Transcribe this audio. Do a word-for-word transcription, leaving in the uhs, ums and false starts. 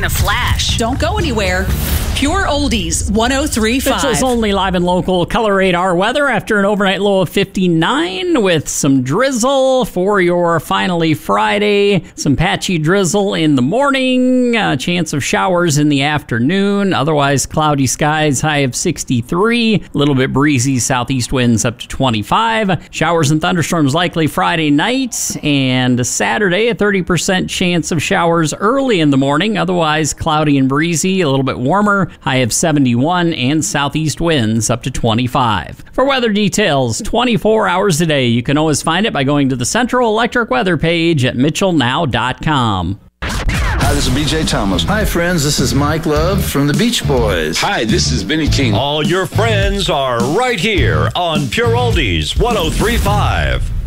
in a flash. Don't go anywhere. Pure Oldies one oh three point five. Mitchell's Only Live and Local Color Radar weather after an overnight low of fifty-nine with some drizzle for your finally Friday. Some patchy drizzle in the morning. A chance of showers in the afternoon. Otherwise, cloudy skies, high of sixty-three. A little bit breezy southeast winds up to twenty-five. Showers and thunderstorms likely Friday night. And Saturday, a thirty percent chance of showers early in the morning. Otherwise, cloudy and breezy. A little bit warmer. High of seventy-one and southeast winds up to twenty-five. For weather details, twenty-four hours a day, you can always find it by going to the Central Electric weather page at mitchell now dot com. Hi, this is B J Thomas. Hi, friends. This is Mike Love from the Beach Boys. Hi, this is Benny King. All your friends are right here on Pure Oldies one oh three point five.